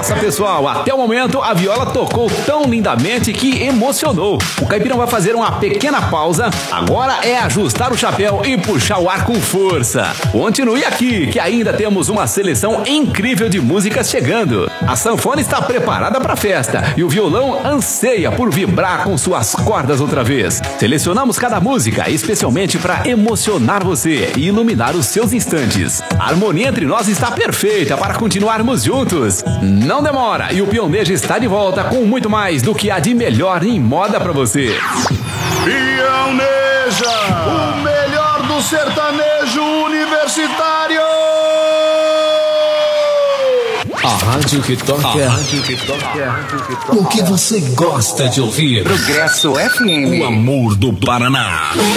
Nossa, pessoal, até o momento a viola tocou tão lindamente que emocionou. O Caipirão vai fazer uma pequena pausa. Agora é ajustar o chapéu e puxar o ar com força. Continue aqui, que ainda temos uma seleção incrível de músicas chegando. A sanfona está preparada para a festa e o violão anseia por vibrar com suas cordas outra vez. Selecionamos cada música especialmente para emocionar você e iluminar os seus instantes. A harmonia entre nós está perfeita para continuarmos juntos. Não demora e o Pionejo está de volta com muito mais do que há de melhor em moda para você. Pioneja, o melhor do sertanejo universitário. A rádio que toca. A rádio que toca. O que você gosta de ouvir. Progresso FM. O amor do Paraná.